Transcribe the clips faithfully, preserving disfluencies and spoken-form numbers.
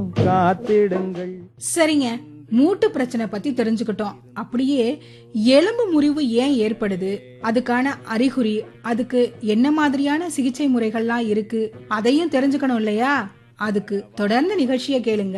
காத்திடுங்கள். சரிங்க, மூட்டு பிரச்சனை பத்தி தெரிஞ்சுக்கிட்டோம். அப்படியே எலும்பு முறிவு ஏன் ஏற்படுது, அதுக்கான அறிகுறி, அதுக்கு என்ன மாதிரியான சிகிச்சை முறைகள்லாம் இருக்கு, அதையும் தெரிஞ்சுக்கணும் இல்லையா? அதுக்கு தொடர்ந்து நிகழ்ச்சியை கேளுங்க.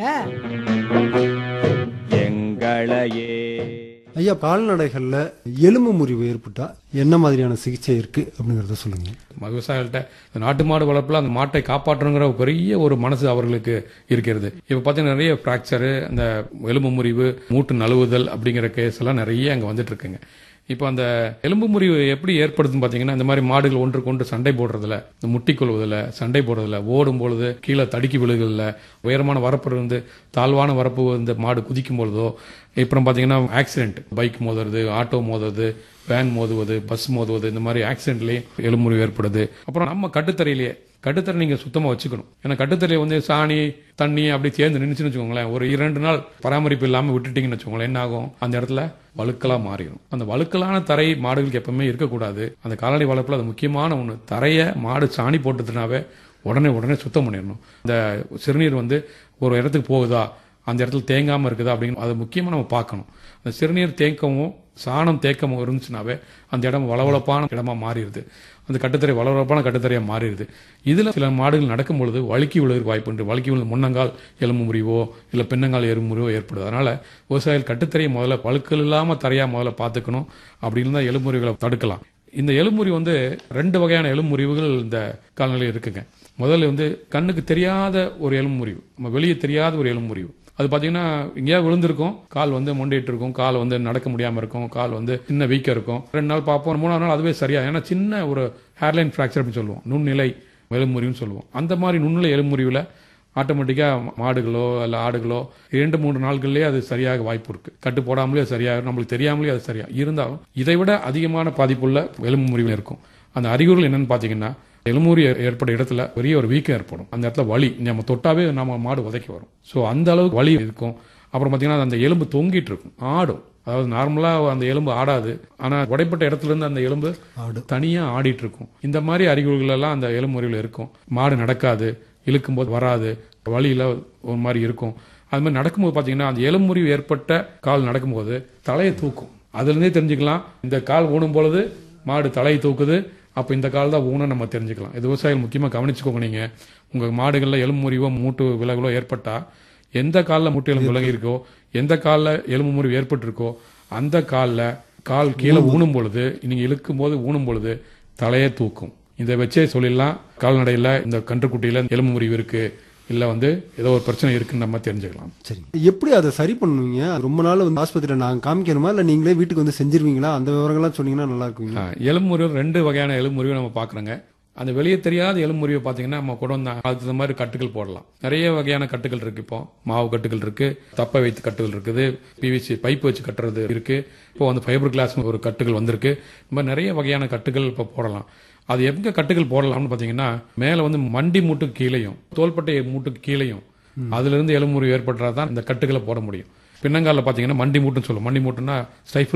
எங்களையே ஐயா, கால்நடைகள்ல எலும்பு முறிவு ஏற்பட்டா என்ன மாதிரியான சிகிச்சை இருக்கு அப்படிங்கறத சொல்லுங்க. விவசாயிகள்ட்ட நாட்டு மாடு வளர்ப்புல அந்த மாட்டை காப்பாற்றணுங்கிற ஒரு பெரிய ஒரு மனசு அவர்களுக்கு இருக்கிறது. இப்ப பாத்தீங்கன்னா நிறைய பிராக்சரு, அந்த எலும்பு முறிவு, மூட்டு நழுவுதல் அப்படிங்கிற கேஸ் எல்லாம் நிறைய அங்க வந்துட்டு இருக்குங்க. இப்போ அந்த எலும்பு முறிவு எப்படி ஏற்படுதுன்னு பாத்தீங்கன்னா, இந்த மாதிரி மாடுகள் ஒன்றுக்கு ஒன்று சண்டை போடுறதுல, இந்த முட்டி கொள்வதில், சண்டை போடுறதுல, ஓடும் பொழுது கீழே தடுக்கி விழுகுறதுல, உயரமான வரப்பு இருந்து தாழ்வான வரப்பு இந்த மாடு குதிக்கும் பொழுதோ, அப்புறம் பாத்தீங்கன்னா accident, bike மோதுறது, auto மோதுறது, van மோதுவது, bus மோதுவது, இந்த மாதிரி ஆக்சிடென்ட்லயே எலும்பு முறிவு ஏற்படுது. அப்புறம் நம்ம கட்டுத்தரையிலேயே கட்டுத்தரை நீங்க சுத்தமா வச்சுக்கணும். ஏன்னா கட்டுத்தரையை வந்து சாணி தண்ணி அப்படி சேர்ந்து நின்றுச்சுன்னு வச்சுக்கோங்களேன், ஒரு இரண்டு நாள் பராமரிப்பு இல்லாம விட்டுட்டீங்கன்னு வச்சுக்கோங்களேன், என்ன ஆகும், அந்த இடத்துல வழுக்கலா மாறிடும். அந்த வழுக்கலான தரை மாடுகளுக்கு எப்பவுமே இருக்கக்கூடாது. அந்த கால்நடை வளர்ப்புல அது முக்கியமான ஒண்ணு. தரைய மாடு சாணி போட்டுதுனாவே உடனே உடனே சுத்தம் பண்ணிடணும். இந்த சிறுநீர் வந்து ஒரு இடத்துக்கு போகுதா, அந்த இடத்துல தேங்காம இருக்குதா அப்படிங்கிற அது முக்கியமா நம்ம பார்க்கணும். அந்த சிறுநீர் தேக்கமும் சாணம் தேக்கமும் இருந்துச்சுனாவே அந்த இடம் வளவளப்பான இடமா மாறிடுது. அந்த கட்டுத்தரை வளவளப்பான கட்டுத்தரையா மாறிடுது. இதுல சில மாடுகள் நடக்கும் பொழுது வழுக்கி விழுவதற்கு வாய்ப்பு உண்டு. வழுக்கி விழுந்து முன்னங்கால் எலும்பு முறிவோ இல்ல பின்னங்கால் எலும்பு முறிவோ ஏற்படுது. அதனால விவசாயிகள் கட்டுத்தரையை முதல்ல வழுக்கல் இல்லாம தரையா முதல்ல பார்த்துக்கணும். அப்படின்னு தான் எலும்பு முறிவுகளை தடுக்கலாம். இந்த எலும்புமுறிவு வந்து ரெண்டு வகையான எலும்புமுறிவுகள் இந்த கால்நிலையில் இருக்குங்க. முதல்ல வந்து கண்ணுக்கு தெரியாத ஒரு எலும்புமுறிவு, நம்ம வெளியே தெரியாத ஒரு எலும்புமுறிவு. அது பாத்தீங்கன்னா எங்கேயாவது விழுந்திருக்கும், கால் வந்து மொண்டிட்டு இருக்கும், கால் வந்து நடக்க முடியாம இருக்கும், கால் வந்து சின்ன வீக்கா இருக்கும். ரெண்டு நாள் பார்ப்போம், மூணாவது நாள் அதுவே சரியா. ஏன்னா சின்ன ஒரு ஹேர்லைன் பிராக்சர் அப்படின்னு சொல்லுவோம், நுண்ணிலை எலும்புமுறிவுன்னு சொல்லுவோம். அந்த மாதிரி நுண்ணிலை எலும்புமுறிவுல ஆட்டோமேட்டிக்கா மாடுகளோ அல்ல ஆடுகளோ இரண்டு மூன்று நாட்கள்லயே அது சரியாக வாய்ப்பு இருக்கு. கட்டு போடாமலே சரியாக, நம்மளுக்கு தெரியாமலே அது சரியா. இருந்தாலும் இதை விட அதிகமான பாதிப்புள்ள எலும்பு முறிவு இருக்கும். அந்த அறிகுறிகள் என்னன்னு பாத்தீங்கன்னா, எலும்புமுறி ஏற்பட்ட இடத்துல பெரிய ஒரு வீக்கம் ஏற்படும். அந்த இடத்துல வலி, நம்ம தொட்டாவே நம்ம மாடு உதைக்கி வரும். ஸோ அந்த அளவுக்கு வலி இருக்கும். அப்புறம் பாத்தீங்கன்னா அந்த எலும்பு தொங்கிட்டு இருக்கும், ஆடும். அதாவது நார்மலா அந்த எலும்பு ஆடாது, ஆனா உடைப்பட்ட இடத்துல இருந்து அந்த எலும்பு தனியா ஆடிட்டு இருக்கும். இந்த மாதிரி அறிகுறிகள் எல்லாம் அந்த எலும்பு முறிவில் இருக்கும். மாடு நடக்காது, இழுக்கும் போது வராது, வலியில ஒரு மாதிரி இருக்கும். அது மாதிரி நடக்கும்போது பாத்தீங்கன்னா அந்த எலும்பு முறிவு ஏற்பட்ட கால் நடக்கும்போது தலையை தூக்கும். அதுல இருந்தே தெரிஞ்சுக்கலாம், இந்த கால் ஊனும் பொழுது மாடு தலையை தூக்குது, அப்ப இந்த கால் தான் ஊன நம்ம தெரிஞ்சுக்கலாம். இது விவசாயிகள் முக்கியமா கவனிச்சுக்கோங்க. நீங்க உங்க மாடுகள்ல எலும்பு முறிவோ மூட்டு விலகலோ ஏற்பட்டா, எந்த காலில் மூட்டு எலும்பு விலகி இருக்கோ, எந்த காலில் எலும்பு முறிவு ஏற்பட்டிருக்கோ, அந்த காலில் கால் கீழே ஊனும் பொழுது, நீங்க இழுக்கும் போது ஊனும் பொழுது தலையை தூக்கும். இதை வச்சே சொல்லிடலாம் கால்நடையில இந்த கன்றுக்குட்டியில எலும்பு முறிவு இருக்கு, இல்ல வந்து ஏதோ ஒரு பிரச்சனை இருக்குன்னு நம்ம தெரிஞ்சுக்கலாம். சரி, எப்படி அதை சரி பண்ணுவீங்க? ரொம்ப நாள் வந்து ஆஸ்பத்திரியில நாங்க காமிக்கணுமா, இல்ல நீங்களே வீட்டுக்கு வந்து செஞ்சிருவீங்களா? அந்த விவரங்கள்லாம் சொன்னீங்கன்னா நல்லா இருக்குங்க. எலும்பு முறிவு ரெண்டு வகையான எலும்பு முறிவு நம்ம பாக்குறோங்க. அந்த வெளியே தெரியாத எலும்பு முறிவை பாத்தீங்கன்னா நம்ம கூட வந்து அதுக்கு மாதிரி கட்டுகள் போடலாம். நிறைய வகையான கட்டுகள் இருக்கு. இப்போ மாவு கட்டுகள் இருக்கு, தப்பை வைத்து கட்டுகள் இருக்குது, பிவிசி பைப் வச்சு கட்டுறது இருக்கு, இப்போ வந்து ஃபைபர் கிளாஸ் ஒரு கட்டுகள் வந்திருக்கு. இந்த மாதிரி நிறைய வகையான கட்டுகள் இப்போ போடலாம். அது எங்க கட்டுகள் போடலாம்னு பாத்தீங்கன்னா, மேல வந்து மண்டி மூட்டுக்கு கீழையும் தோள்பட்டை மூட்டுக்கு கீழையும் அதுல இருந்து எலும்பு முறிவு ஏற்பட்டாதான் இந்த கட்டுகளை போட முடியும். பின்னங்கால பாத்தீங்கன்னா மண்டி மூட்டுன்னு சொல்லுவோம். மண்டி மூட்டுன்னா ஸ்டைஃபிள்